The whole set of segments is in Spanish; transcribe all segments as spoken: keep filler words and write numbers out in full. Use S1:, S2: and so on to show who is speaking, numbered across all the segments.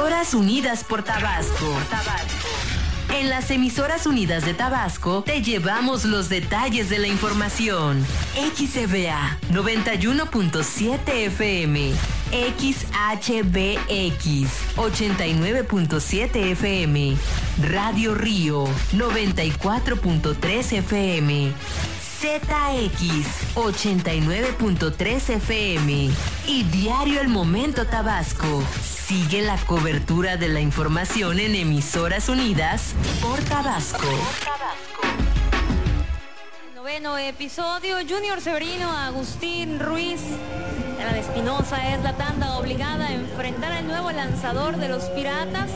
S1: Emisoras Unidas por Tabasco. En las Emisoras Unidas de Tabasco te llevamos los detalles de la información. X C V A noventa y uno punto siete F M, X H B X ochenta y nueve punto siete F M, Radio Río noventa y cuatro punto tres F M, Z X ochenta y nueve punto tres F M y Diario El Momento Tabasco. Sigue la cobertura de la información en Emisoras Unidas por Tabasco.
S2: Noveno episodio, Junior Severino, Agustín Ruiz. Alan Espinosa es la tanda obligada a enfrentar al nuevo lanzador de los Piratas.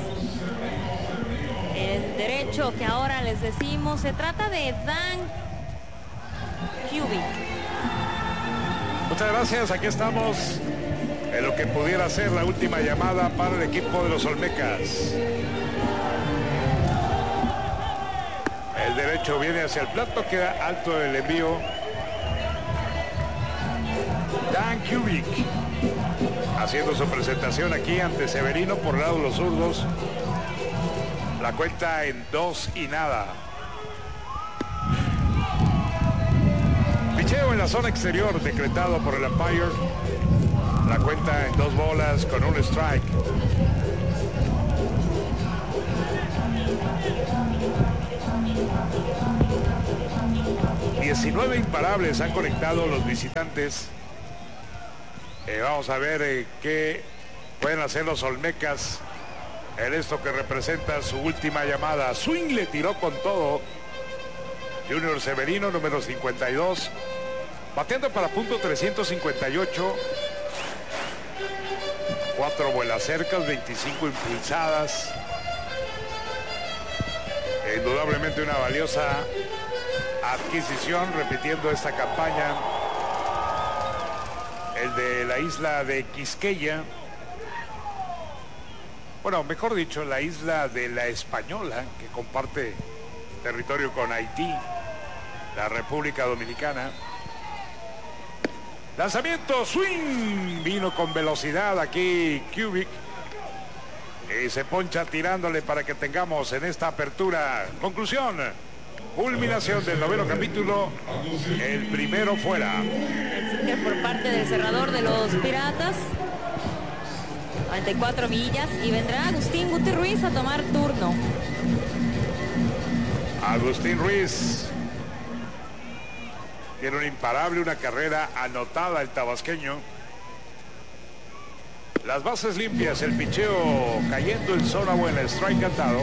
S2: El derecho que ahora les decimos, se trata de Dan Kubik.
S3: Muchas gracias, aquí estamos en lo que pudiera ser la última llamada para el equipo de los Olmecas. El derecho viene hacia el plato, queda alto el envío. Dan Kubik haciendo su presentación aquí ante Severino por el lado de los zurdos. La cuenta en dos y nada. Picheo en la zona exterior decretado por el umpire. La cuenta en dos bolas con un strike. diecinueve imparables han conectado los visitantes. Eh, vamos a ver eh, qué pueden hacer los Olmecas en esto que representa su última llamada. Swing le tiró con todo Junior Severino, número cincuenta y dos, bateando para punto trescientos cincuenta y ocho. Cuatro vuelas cercas, veinticinco impulsadas. Indudablemente una valiosa adquisición, repitiendo esta campaña. El de la isla de Quisqueya. Bueno, mejor dicho, la isla de la Española, que comparte territorio con Haití, la República Dominicana. Lanzamiento, swing, vino con velocidad aquí Kubik y se poncha tirándole para que tengamos en esta apertura. Conclusión, culminación del noveno capítulo, el primero fuera.
S2: El por parte del cerrador de los Piratas, noventa y cuatro millas, y vendrá Agustín Guti Ruiz a tomar turno.
S3: Agustín Ruiz tiene un imparable, una carrera anotada el tabasqueño. Las bases limpias, el picheo cayendo en zona buena, strike cantado.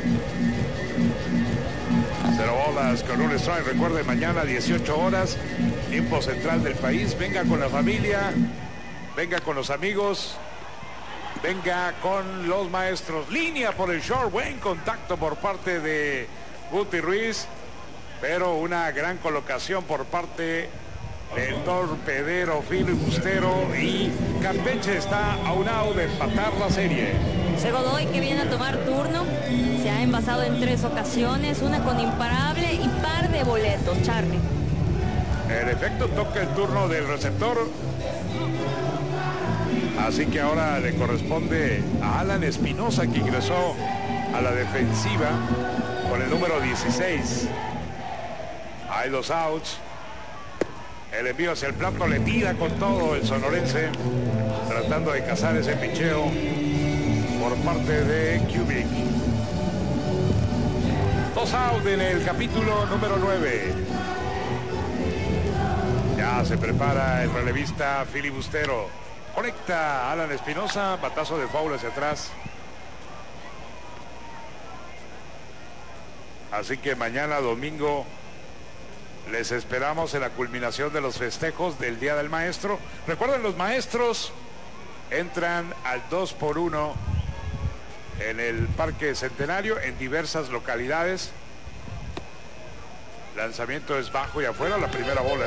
S3: Cero bolas con un strike. Recuerde, mañana dieciocho horas, tiempo central del país. Venga con la familia, venga con los amigos, venga con los maestros. Línea por el short, buen contacto por parte de Guti Ruiz, pero una gran colocación por parte del torpedero filibustero, y Campeche está a un out de empatar la serie.
S2: José Godoy, que viene a tomar turno, se ha envasado en tres ocasiones, una con imparable y par de boletos. Charlie.
S3: En efecto, toca el turno del receptor, así que ahora le corresponde a Alan Espinosa, que ingresó a la defensiva con el número dieciséis. Hay dos outs. El envío hacia el plato, le tira con todo el sonorense, tratando de cazar ese picheo por parte de Kubik. Dos outs en el capítulo número nueve. Ya se prepara el relevista filibustero. Conecta Alan Espinosa, batazo de foul hacia atrás. Así que mañana domingo les esperamos en la culminación de los festejos del Día del Maestro. Recuerden, los maestros entran al dos por uno en el Parque Centenario en diversas localidades. Lanzamiento es bajo y afuera, la primera bola.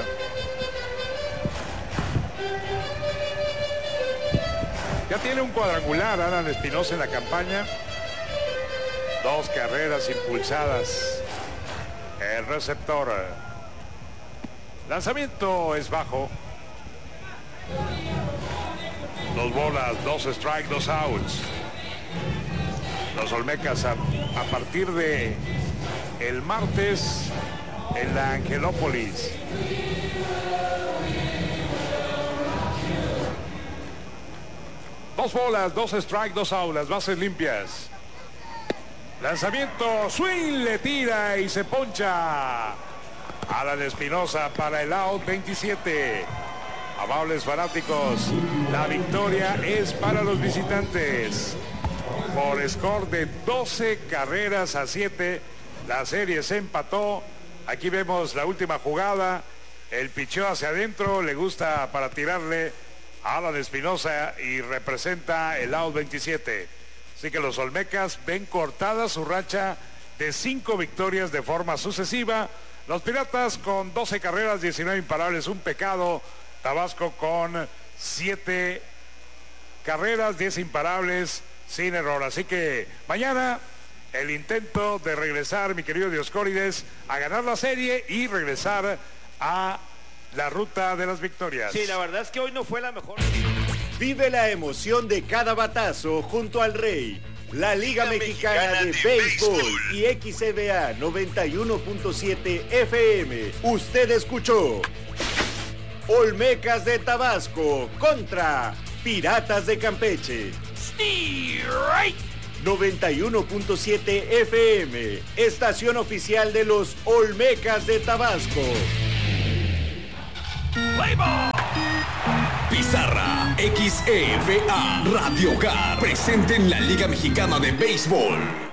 S3: Ya tiene un cuadrangular Alan Espinosa en la campaña. Dos carreras impulsadas. El receptor. Lanzamiento es bajo. Dos bolas, dos strikes, dos outs. Los Olmecas a, a partir de el martes en la Angelópolis. Dos bolas, dos strikes, dos aulas, bases limpias. Lanzamiento, swing, le tira y se poncha. Alan Espinosa para el out veintisiete. Amables fanáticos, la victoria es para los visitantes. Por score de doce carreras a siete, la serie se empató. Aquí vemos la última jugada. El picheo hacia adentro, le gusta para tirarle a Alan Espinosa y representa el out veintisiete. Así que los Olmecas ven cortada su racha de cinco victorias de forma sucesiva. Los Piratas con doce carreras, diecinueve imparables, un pecado. Tabasco con siete carreras, diez imparables, sin error. Así que mañana el intento de regresar, mi querido Dioscórides, a ganar la serie y regresar a la ruta de las victorias.
S4: Sí, la verdad es que hoy no fue la mejor.
S5: Vive la emoción de cada batazo junto al Rey. La Liga, Liga Mexicana, Mexicana de, de Béisbol, Béisbol y X C V A noventa y uno punto siete F M. Usted escuchó Olmecas de Tabasco contra Piratas de Campeche. noventa y uno punto siete F M, estación oficial de los Olmecas de Tabasco.
S6: Pizarra, X E V A, Radio Hogar, presente en la Liga Mexicana de Béisbol.